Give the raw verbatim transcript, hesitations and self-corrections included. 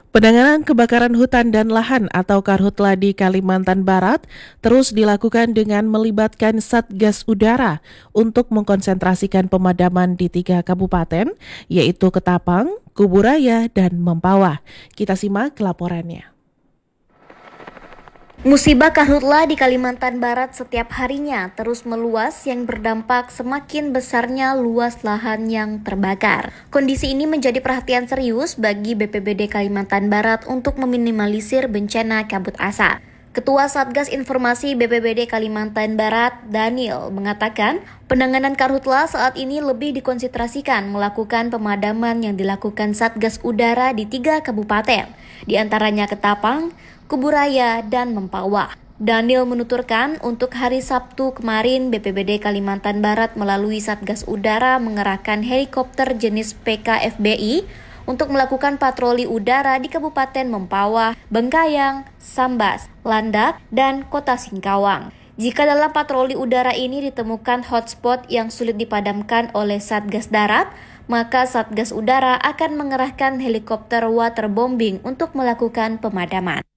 Penanganan kebakaran hutan dan lahan atau Karhutla di Kalimantan Barat terus dilakukan dengan melibatkan Satgas Udara untuk mengkonsentrasikan pemadaman di tiga kabupaten, yaitu Ketapang, Kuburaya, dan Mempawah. Kita simak laporannya. Musibah karhutla di Kalimantan Barat setiap harinya terus meluas yang berdampak semakin besarnya luas lahan yang terbakar. Kondisi ini menjadi perhatian serius bagi B P B D Kalimantan Barat untuk meminimalisir bencana kabut asap. Ketua Satgas Informasi B P B D Kalimantan Barat, Daniel, mengatakan penanganan karhutla saat ini lebih dikonsentrasikan melakukan pemadaman yang dilakukan Satgas Udara di tiga kabupaten, di antaranya Ketapang, Kuburaya, dan Mempawah. Daniel menuturkan untuk hari Sabtu kemarin B P B D Kalimantan Barat melalui Satgas Udara mengerahkan helikopter jenis P K F B I untuk melakukan patroli udara di Kabupaten Mempawah, Bengkayang, Sambas, Landak, dan Kota Singkawang. Jika dalam patroli udara ini ditemukan hotspot yang sulit dipadamkan oleh Satgas Darat, maka Satgas Udara akan mengerahkan helikopter waterbombing untuk melakukan pemadaman.